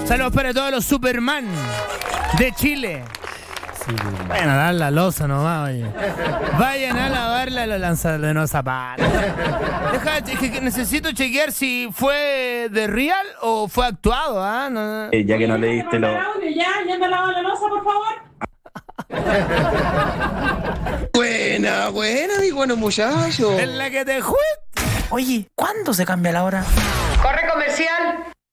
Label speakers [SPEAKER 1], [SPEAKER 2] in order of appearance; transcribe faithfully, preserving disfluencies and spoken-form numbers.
[SPEAKER 1] Saludos para todos los Superman de Chile. Sí, vayan a dar la loza nomás, oye. Vayan a lavarla los lanzadores de los zapatos. Deja, es que necesito chequear si fue de real o fue actuado, ¿ah? ¿eh? No, no.
[SPEAKER 2] Eh, ya que no leíste lo...
[SPEAKER 3] Ya, ya me lavo la loza, por favor.
[SPEAKER 4] Buena, buena, mi bueno muchacho.
[SPEAKER 1] Es la que te juez.
[SPEAKER 5] Oye, ¿cuándo se cambia la hora?
[SPEAKER 6] Corre comercial.